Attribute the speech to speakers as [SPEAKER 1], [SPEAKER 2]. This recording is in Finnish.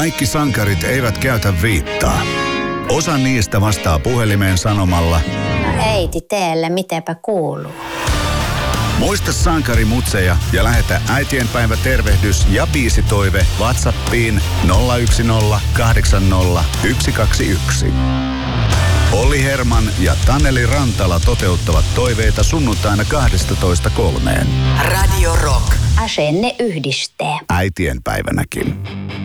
[SPEAKER 1] Kaikki sankarit eivät käytä viittaa. Osa niistä vastaa puhelimeen sanomalla:
[SPEAKER 2] äiti, teelle, mitäpä kuuluu?
[SPEAKER 1] Muista sankarimutseja ja lähetä äitienpäivä tervehdys ja biisitoive WhatsAppiin 010 80 121. Olli Herman ja Taneli Rantala toteuttavat toiveita sunnuntaina 12:3.
[SPEAKER 3] Radio Rock.
[SPEAKER 2] Asenne yhdistää.
[SPEAKER 1] Äitienpäivänäkin.